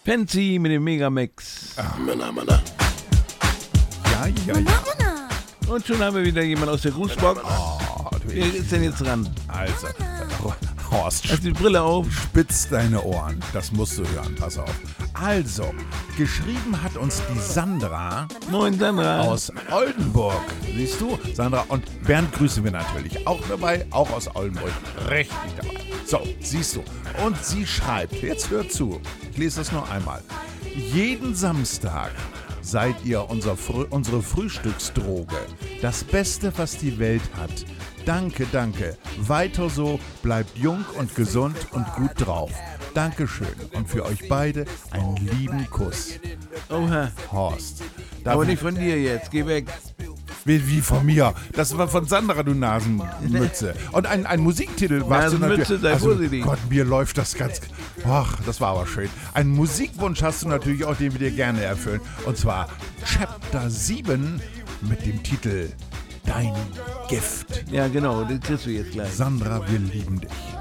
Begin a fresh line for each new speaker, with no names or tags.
Fancy mit dem Megamix.
Ja.
Und schon haben wir wieder jemand aus der Grußbox. Wer ist denn jetzt dran?
Also, Horst,
Hast die Brille auf?
spitz deine Ohren. Das musst du hören, pass auf. Also, geschrieben hat uns die Sandra
Moin Sandra.
aus Oldenburg. Siehst du? Sandra und Bernd grüßen wir natürlich. Auch dabei, auch aus Oldenburg. Richtig dabei. So, siehst du. Und sie schreibt, jetzt hört zu, ich lese das noch einmal. Jeden Samstag seid ihr unsere Frühstücksdroge. Das Beste, was die Welt hat. Danke, danke. Weiter so, bleibt jung und gesund und gut drauf. Dankeschön und für euch beide einen lieben Kuss.
Oha.
Horst.
Aber nicht von dir jetzt. Geh weg.
Wie von mir. Das war von Sandra, du Nasenmütze. Und ein Musiktitel warst du
Nasenmütze,
natürlich.
sei
Also,
vorsichtig.
Gott, mir läuft das ganz. Ach, das war aber schön. Einen Musikwunsch hast du natürlich auch, den wir dir gerne erfüllen. Und zwar Chapter 7 mit dem Titel Dein Gift.
Ja, genau. Das kriegst du jetzt gleich.
Sandra, wir lieben dich.